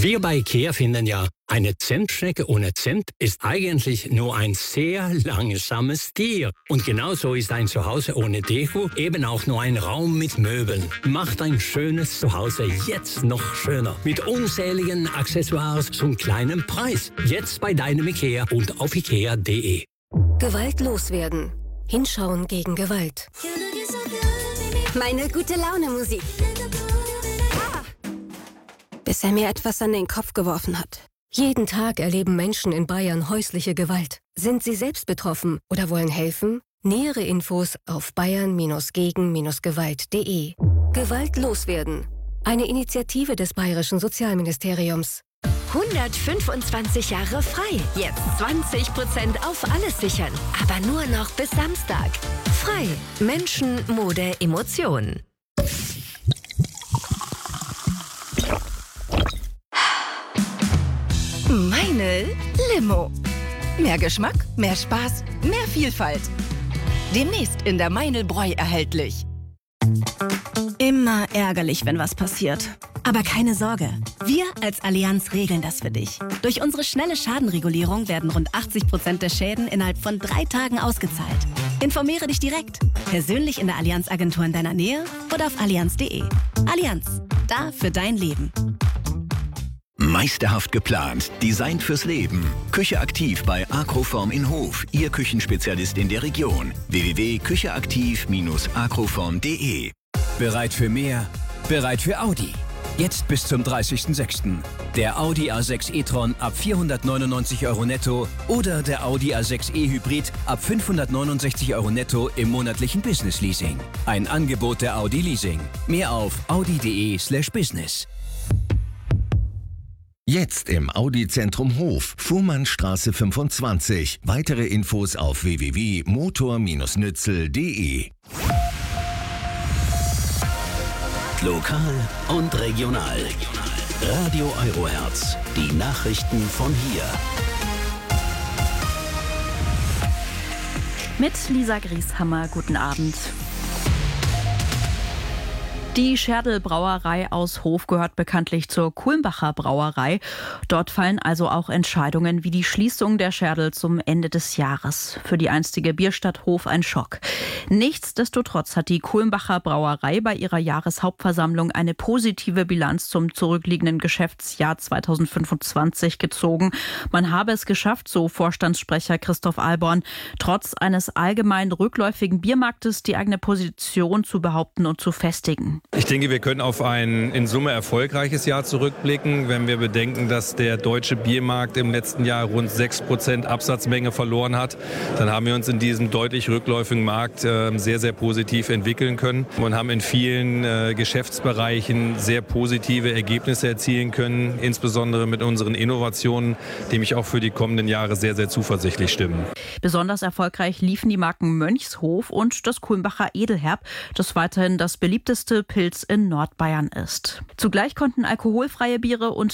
Wir bei IKEA finden ja, eine Zimtschnecke ohne Zimt ist eigentlich nur ein sehr langsames Tier. Und genauso ist ein Zuhause ohne Deko eben auch nur ein Raum mit Möbeln. Macht ein schönes Zuhause jetzt noch schöner. Mit unzähligen Accessoires zum kleinen Preis. Jetzt bei deinem IKEA und auf ikea.de. Gewalt loswerden. Hinschauen gegen Gewalt. Meine gute Laune Musik. Bis er mir etwas an den Kopf geworfen hat. Jeden Tag erleben Menschen in Bayern häusliche Gewalt. Sind Sie selbst betroffen oder wollen helfen? Nähere Infos auf bayern-gegen-gewalt.de. Gewalt loswerden. Eine Initiative des Bayerischen Sozialministeriums. 125 Jahre frei. Jetzt 20% auf alles sichern. Aber nur noch bis Samstag. Frei. Menschen, Mode, Emotionen. Meine Limo. Mehr Geschmack, mehr Spaß, mehr Vielfalt. Demnächst in der Meinl-Bräu erhältlich. Immer ärgerlich, wenn was passiert. Aber keine Sorge, wir als Allianz regeln das für dich. Durch unsere schnelle Schadenregulierung werden rund 80% der Schäden innerhalb von 3 Tagen ausgezahlt. Informiere dich direkt, persönlich in der Allianz-Agentur in deiner Nähe oder auf allianz.de. Allianz, da für dein Leben. Meisterhaft geplant, designt fürs Leben. Küche aktiv bei Agroform in Hof, Ihr Küchenspezialist in der Region. www.kücheaktiv-agroform.de. Bereit für mehr? Bereit für Audi. Jetzt bis zum 30.06. Der Audi A6 e-tron ab 499 € netto oder der Audi A6 e-Hybrid ab 569 € netto im monatlichen Business-Leasing. Ein Angebot der Audi Leasing. Mehr auf audi.de/business. Jetzt im Audi-Zentrum Hof, Fuhrmannstraße 25. Weitere Infos auf www.motor-nützel.de. Lokal und regional. Radio Eurohertz. Die Nachrichten von hier. Mit Lisa Grieshammer, guten Abend. Die Scherdl Brauerei aus Hof gehört bekanntlich zur Kulmbacher Brauerei. Dort fallen also auch Entscheidungen wie die Schließung der Scherdl zum Ende des Jahres. Für die einstige Bierstadt Hof ein Schock. Nichtsdestotrotz hat die Kulmbacher Brauerei bei ihrer Jahreshauptversammlung eine positive Bilanz zum zurückliegenden Geschäftsjahr 2025 gezogen. Man habe es geschafft, so Vorstandssprecher Christoph Alborn, trotz eines allgemein rückläufigen Biermarktes die eigene Position zu behaupten und zu festigen. Ich denke, wir können auf ein in Summe erfolgreiches Jahr zurückblicken, wenn wir bedenken, dass der deutsche Biermarkt im letzten Jahr rund 6% Absatzmenge verloren hat. Dann haben wir uns in diesem deutlich rückläufigen Markt sehr, sehr positiv entwickeln können und haben in vielen Geschäftsbereichen sehr positive Ergebnisse erzielen können, insbesondere mit unseren Innovationen, die mich auch für die kommenden Jahre sehr, sehr zuversichtlich stimmen. Besonders erfolgreich liefen die Marken Mönchshof und das Kulmbacher Edelherb, das weiterhin das beliebteste Pilz in Nordbayern ist. Zugleich konnten alkoholfreie Biere und